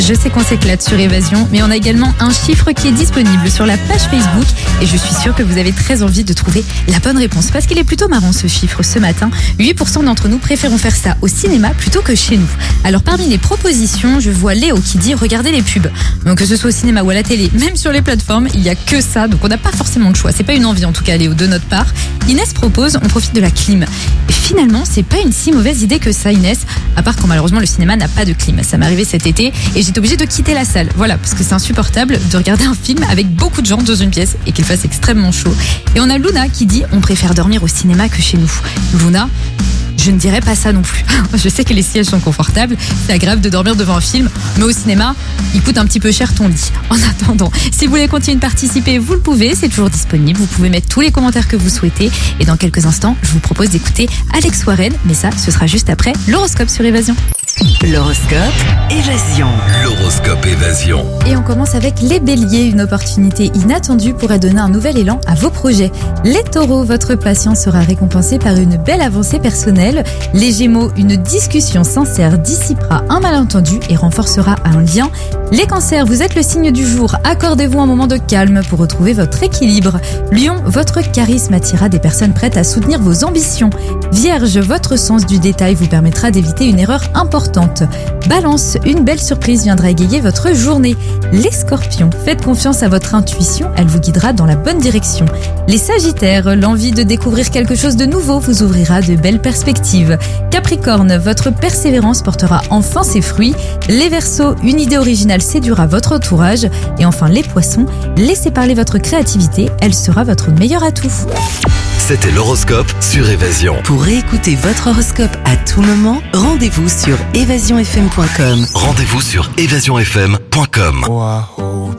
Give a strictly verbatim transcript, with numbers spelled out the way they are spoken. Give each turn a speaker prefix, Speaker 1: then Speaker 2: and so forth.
Speaker 1: Je sais qu'on s'éclate sur Évasion, mais on a également un chiffre qui est disponible sur la page Facebook et je suis sûre que vous avez très envie de trouver la bonne réponse parce qu'il est plutôt marrant ce chiffre ce matin. huit pour cent d'entre nous préférons faire ça au cinéma plutôt que chez nous. Alors parmi les propositions, je vois Léo qui dit regardez les pubs. Donc que ce soit au cinéma ou à la télé, même sur les plateformes, il n'y a que ça, donc on n'a pas forcément de choix. C'est pas une envie en tout cas Léo de notre part. Inès propose on profite de la clim. Et finalement, c'est pas une si mauvaise idée que ça Inès, à part quand malheureusement le cinéma n'a pas de clim. Ça m'est arrivé cet été et j'étais obligée de quitter la salle. Voilà, parce que c'est insupportable de regarder un film avec beaucoup de gens dans une pièce et qu'il fasse extrêmement chaud. Et on a Luna qui dit on préfère dormir au cinéma que chez nous. Luna, je ne dirais pas ça non plus. Je sais que les sièges sont confortables, c'est agréable de dormir devant un film, mais au cinéma, il coûte un petit peu cher ton lit. En attendant, si vous voulez continuer de participer, vous le pouvez, c'est toujours disponible. Vous pouvez mettre tous les commentaires que vous souhaitez. Et dans quelques instants, je vous propose d'écouter Alex Warren, mais ça, ce sera juste après l'horoscope sur Évasion.
Speaker 2: L'horoscope Évasion.
Speaker 3: L'horoscope Évasion.
Speaker 1: Et on commence avec les béliers. Une opportunité inattendue pourrait donner un nouvel élan à vos projets. Les taureaux, votre patience sera récompensée par une belle avancée personnelle. Les gémeaux, une discussion sincère dissipera un malentendu et renforcera un lien. Les cancers, vous êtes le signe du jour. Accordez-vous un moment de calme pour retrouver votre équilibre. Lion, votre charisme attirera des personnes prêtes à soutenir vos ambitions. Vierge, votre sens du détail vous permettra d'éviter une erreur importante. Balance, une belle surprise viendra égayer votre journée. Les scorpions, faites confiance à votre intuition, elle vous guidera dans la bonne direction. Les sagittaires, l'envie de découvrir quelque chose de nouveau vous ouvrira de belles perspectives. Capricorne, votre persévérance portera enfin ses fruits. Les verseaux, une idée originale séduira votre entourage. Et enfin les poissons, laissez parler votre créativité, elle sera votre meilleur atout.
Speaker 3: C'était l'horoscope sur Évasion.
Speaker 2: Pour réécouter votre horoscope à tout moment, rendez-vous sur évasion f m point com.
Speaker 3: Rendez-vous sur évasion f m point com.
Speaker 4: Wow.